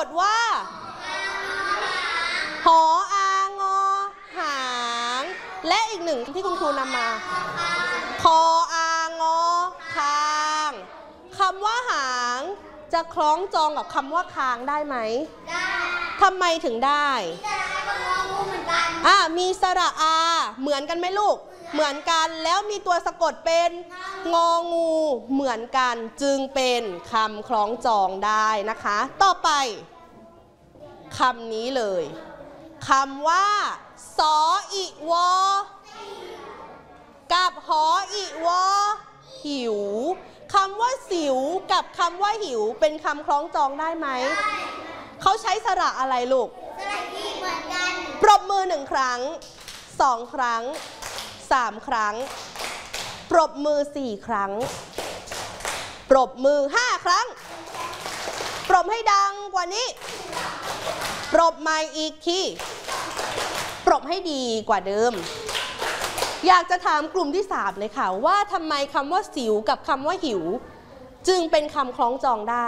ดว่าหออางอหางและอีกหนึ่งที่คุณครูนำมาคออางอคางคำว่าหางจะคล้องจองกับคำว่าคางได้ไหมได้ทำไมถึงได้มีสระอาเหมือนกันไหมลูกเหมือนกันแล้วมีตัวสะกดเป็นงองูเหมือนกันจึงเป็นคำคล้องจองได้นะคะต่อไปคำนี้เลยคำว่าสออิวอกับหออิวอหิวคำว่าสิวกับคำว่าหิวเป็นคำคล้องจองได้ไหมเขาใช้สระอะไรลูกสระอีเหมือนกันปรบมือ1 ครั้ง2 ครั้ง3 ครั้งปรบมือ4 ครั้งปรบมือ5 ครั้งปรบให้ดังกว่านี้ปรบใหม่อีกทีปรบให้ดีกว่าเดิมอยากจะถามกลุ่มที่3เลยค่ะว่าทำไมคำว่าสิวกับคำว่าหิวจึงเป็นคำคล้องจองได้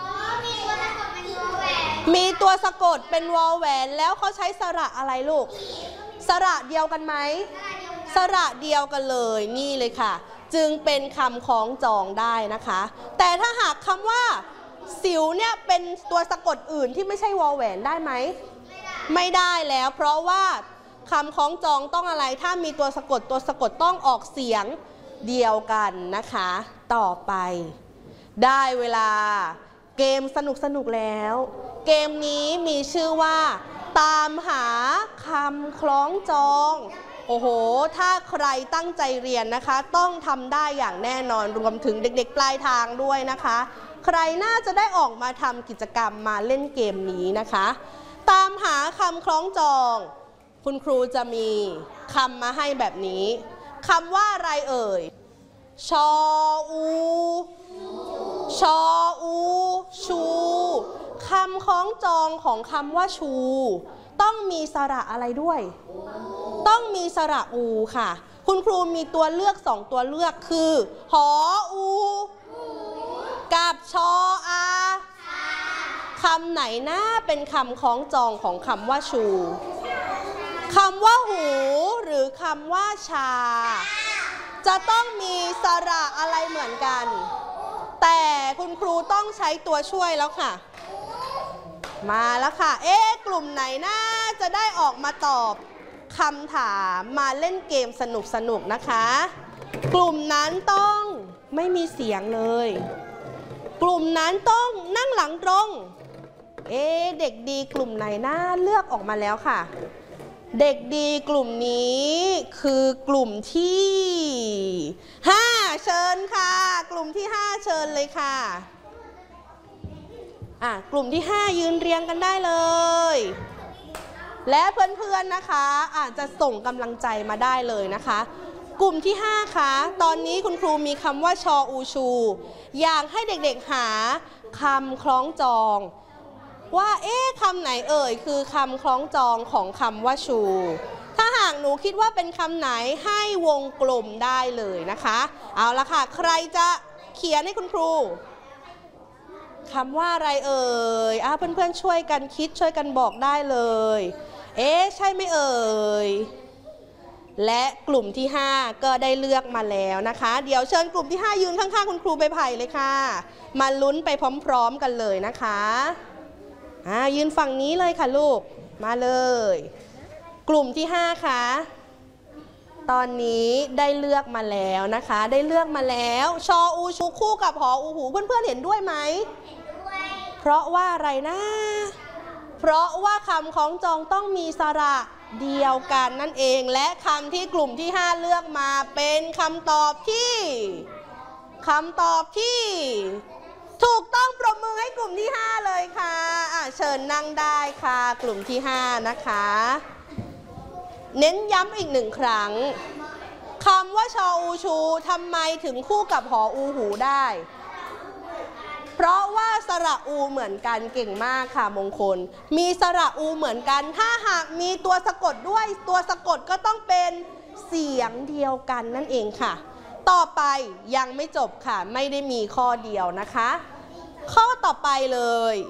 มีตัวสะกดเป็นวอแหวนแล้วเขาใช้สระอะไรลูกสระเดียวกันไหมสระเดียวกันเลยนี่เลยค่ะจึงเป็นคำคล้องจองได้นะคะแต่ถ้าหากคำว่าสิวเนี่ยเป็นตัวสะกดอื่นที่ไม่ใช่วอแหวนได้ไหมไม่ได้แล้วเพราะว่าคำคล้องจองต้องอะไรถ้ามีตัวสะกดต้องออกเสียงเดียวกันนะคะต่อไปได้เวลาเกมสนุกแล้วเกมนี้มีชื่อว่าตามหาคำคล้องจองโอ้โหถ้าใครตั้งใจเรียนนะคะต้องทำได้อย่างแน่นอนรวมถึงเด็กๆปลายทางด้วยนะคะใครน่าจะได้ออกมาทำกิจกรรมมาเล่นเกมนี้นะคะตามหาคำคล้องจองคุณครูจะมีคำมาให้แบบนี้คำว่าอะไรเอ่ยชออูชออูชูคำคล้องจองของคำว่าชูต้องมีสระอะไรด้วยต้องมีสระอูค่ะคุณครูมีตัวเลือก2 ตัวเลือกคือหออูกับชออาคำไหนน่าเป็นคำคล้องจองของคำว่าชูคำว่าหูหรือคำว่าชาจะต้องมีสระอะไรเหมือนกันแต่คุณครูต้องใช้ตัวช่วยแล้วค่ะมาแล้วค่ะกลุ่มไหนน่าจะได้ออกมาตอบคำถามมาเล่นเกมสนุกนะคะกลุ่มนั้นต้องไม่มีเสียงเลยกลุ่มนั้นต้องนั่งหลังตรงเด็กดีกลุ่มไหนน่าเลือกออกมาแล้วค่ะเด็กดีกลุ่มนี้คือกลุ่มที่5เชิญค่ะกลุ่มที่5เชิญเลยค่ะกลุ่มที่5ยืนเรียงกันได้เลยและเพื่อนๆนะคะอาจจะส่งกำลังใจมาได้เลยนะคะกลุ่มที่5ค่ะตอนนี้คุณครูมีคำว่าชออูชูอยากให้เด็กๆหาคำคล้องจองว่าคำไหนเอ่ยคือคำคล้องจองของคำว่าชูถ้าหากหนูคิดว่าเป็นคำไหนให้วงกลมได้เลยนะคะเอาละค่ะใครจะเขียนให้คุณครูคำว่าอะไรเอ่ยเพื่อนๆช่วยกันคิดช่วยกันบอกได้เลยใช่ไหมเอ่ยและกลุ่มที่5ก็ได้เลือกมาแล้วนะคะเดี๋ยวเชิญกลุ่มที่5ยืนข้างๆคุณครูใบไผ่เลยค่ะมาลุ้นไปพร้อมๆกันเลยนะคะยืนฝั่งนี้เลยค่ะลูกมาเลยกลุ่มที่5ค่ะตอนนี้ได้เลือกมาแล้วนะคะได้เลือกมาแล้วชออูชูคู่กับหออูหูเพื่อนๆเห็นด้วยไหมเพราะว่าอะไรนะเพราะว่าคำคล้องจองต้องมีสระเดียวกันนั่นเองและคำที่กลุ่มที่5เลือกมาเป็นคำตอบที่ถูกต้องปรบมือให้กลุ่มที่5เลยค่ะเชิญนั่งได้ค่ะกลุ่มที่5นะคะเน้นย้ำอีก1 ครั้งคำว่าชออูชูทำไมถึงคู่กับหออูหูได้เพราะว่าสระอูเหมือนกันเก่งมากค่ะมงคลมีสระอูเหมือนกันถ้าหากมีตัวสะกดด้วยตัวสะกดก็ต้องเป็นเสียงเดียวกันนั่นเองค่ะต่อไปยังไม่จบค่ะไม่ได้มีข้อเดียวนะคะข้อต่อไปเลย